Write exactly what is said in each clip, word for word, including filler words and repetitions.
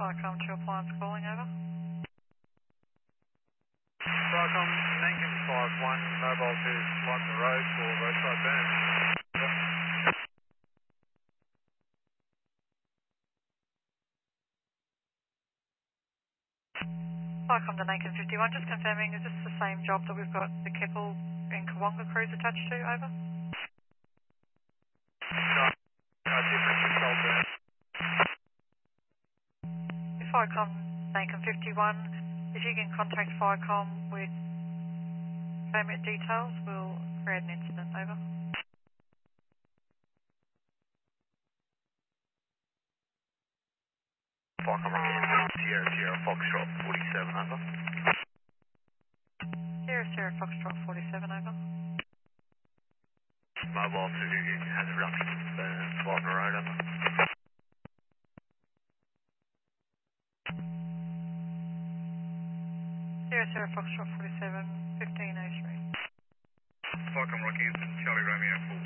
Welcome to appliance calling, over. Welcome, Lincoln five one, mobile to lighten the road for roadside burn. Welcome to Lincoln fifty-one, just confirming, is this the same job that we've got the Keppel and Kawonga crews attached to, over? No, no different control burn. If I come Lincoln fifty-one, if you can contact FICOM with permit details, we'll create an incident, over. FICOM Rocket, Sierra Sierra Foxtrot forty-seven, over. Sierra Sierra Foxtrot forty-seven, over. Mobile to has a reduction burn, lighten the road, over. Sierra Sierra Foxtrot forty-seven, fifteen oh three. FICOM Rocket, Charlie Romeo four.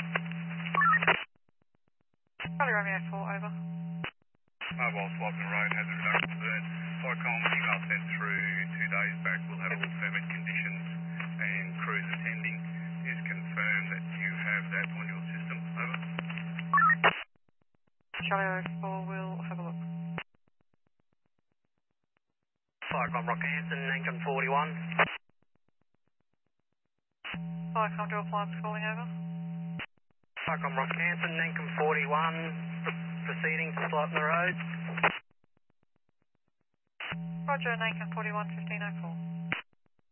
Charlie Romeo four, over. Mobile to lighten the road has a reduction burn. FICOM email sent through two days back. We'll have all permit conditions and crews attending. Is confirmed that you have that on your system, over. Charlie Romeo four, we'll have a look. FICOM Rockhampton, Lincoln forty-one. FICOM to appliance calling, over. FICOM Rockhampton, Lincoln forty-one. Proceeding to lighten the road. Roger, Lincoln forty-one, fifteen oh four.